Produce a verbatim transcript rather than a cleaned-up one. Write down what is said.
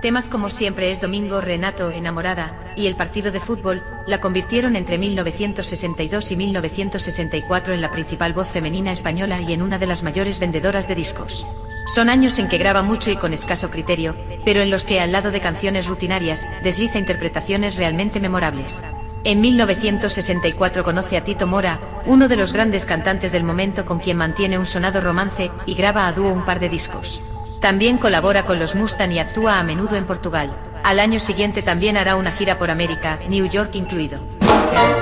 Temas como Siempre es domingo, Renato, Enamorada, y el partido de fútbol, la convirtieron entre mil novecientos sesenta y dos y mil novecientos sesenta y cuatro en la principal voz femenina española y en una de las mayores vendedoras de discos. Son años en que graba mucho y con escaso criterio, pero en los que, al lado de canciones rutinarias, desliza interpretaciones realmente memorables. En mil novecientos sesenta y cuatro conoce a Tito Mora, uno de los grandes cantantes del momento con quien mantiene un sonado romance, y graba a dúo un par de discos. También colabora con los Mustang y actúa a menudo en Portugal. Al año siguiente también hará una gira por América, New York incluido.